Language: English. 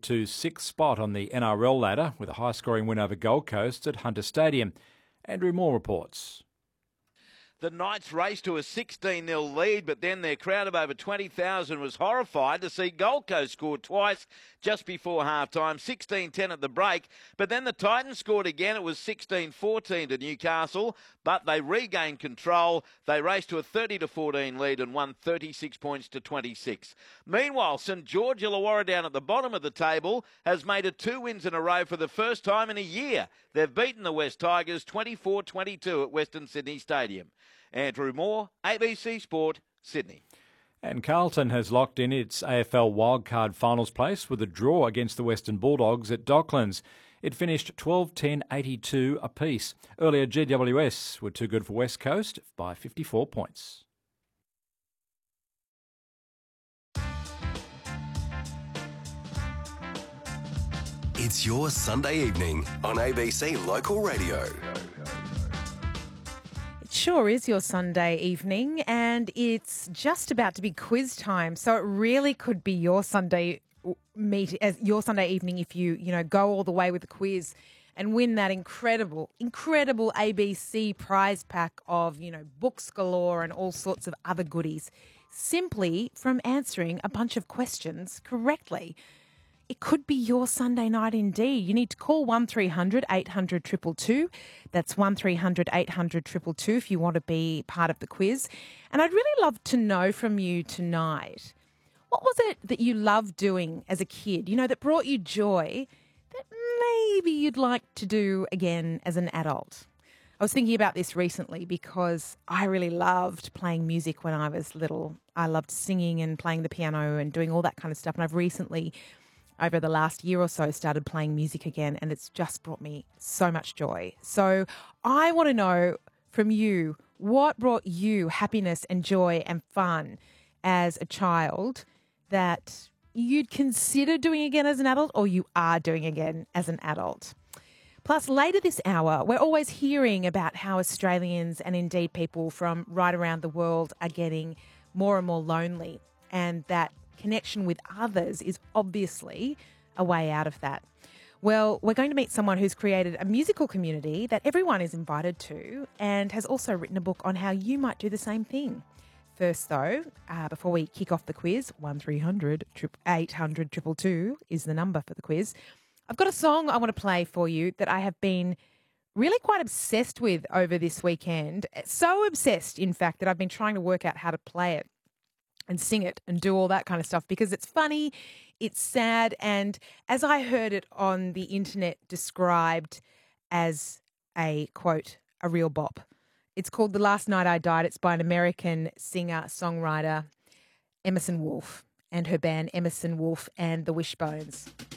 to 6th spot on the NRL ladder with a high-scoring win over Gold Coast at Hunter Stadium. Andrew Moore reports. The Knights raced to a 16-0 lead, but then their crowd of over 20,000 was horrified to see Gold Coast score twice just before half-time, 16-10 at the break. But then the Titans scored again. It was 16-14 to Newcastle, but they regained control. They raced to a 30-14 lead and won 36 points to 26. Meanwhile, St George Illawarra down at the bottom of the table has made it 2 wins in a row for the first time in a year. They've beaten the West Tigers 24-22 at Western Sydney Stadium. Andrew Moore, ABC Sport, Sydney. And Carlton has locked in its AFL wildcard finals place with a draw against the Western Bulldogs at Docklands. It finished 12-10-82 apiece. Earlier, GWS were too good for West Coast by 54 points. It's your Sunday evening on ABC Local Radio. It sure is your Sunday evening, and it's just about to be quiz time. So it really could be your Sunday evening if you go all the way with the quiz and win that incredible ABC prize pack of, books galore and all sorts of other goodies, simply from answering a bunch of questions correctly. It could be your Sunday night indeed. You need to call 1300 800 222. That's 1300 800 222 if you want to be part of the quiz. And I'd really love to know from you tonight, what was it that you loved doing as a kid, that brought you joy that maybe you'd like to do again as an adult? I was thinking about this recently because I really loved playing music when I was little. I loved singing and playing the piano and doing all that kind of stuff. And I've recently, over the last year or so, started playing music again, and it's just brought me so much joy. So I want to know from you, what brought you happiness and joy and fun as a child that you'd consider doing again as an adult, or you are doing again as an adult? Plus, later this hour, we're always hearing about how Australians and indeed people from right around the world are getting more and more lonely, and that connection with others is obviously a way out of that. Well, we're going to meet someone who's created a musical community that everyone is invited to and has also written a book on how you might do the same thing. First, though, before we kick off the quiz, 1300 800 222 is the number for the quiz. I've got a song I want to play for you that I have been really quite obsessed with over this weekend. So obsessed, in fact, that I've been trying to work out how to play it and sing it and do all that kind of stuff because it's funny, it's sad, and as I heard it on the internet described as a, quote, a real bop. It's called The Last Night I Died. It's by an American singer-songwriter, Emerson Wolf, and her band Emerson Wolf and the Wishbones.